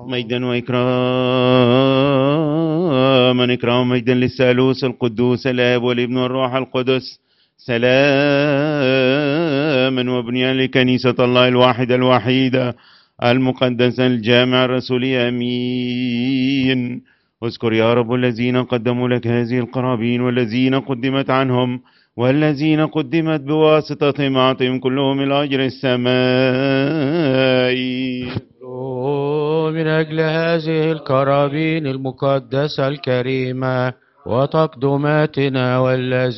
مجدا وإكراما إكرام مجدا للثالوث القدوس الآب والابن والروح القدس سلاما وبنيان لكنيسة الله الواحدة الوحيدة المقدسة الجامعة الرسولية أمين. اذكر يا رب الذين قدموا لك هذه القرابين والذين قدمت عنهم والذين قدمت بواسطتهم أعطهم كلهم الأجر السمائي. من أجل هذه القرابين المقدسة الكريمة وتقدماتنا والذي